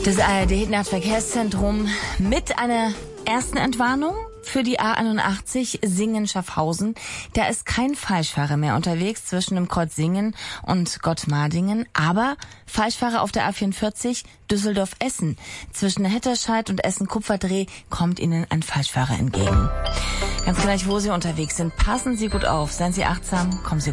Das ARD-Nahverkehrszentrum mit einer ersten Entwarnung für die A81 Singen-Schaffhausen. Da ist kein Falschfahrer mehr unterwegs zwischen dem Kreuz Singen und Gottmardingen, aber Falschfahrer auf der A44 Düsseldorf-Essen. Zwischen Hetterscheid und Essen-Kupferdreh kommt Ihnen ein Falschfahrer entgegen. Ganz gleich, wo Sie unterwegs sind, passen Sie gut auf, seien Sie achtsam, kommen Sie